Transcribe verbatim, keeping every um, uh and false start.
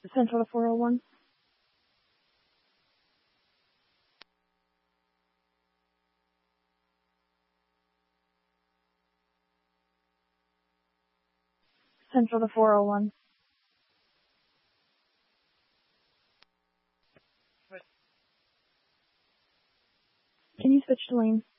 Central to four oh one. Central to four oh one. Can you switch to lane?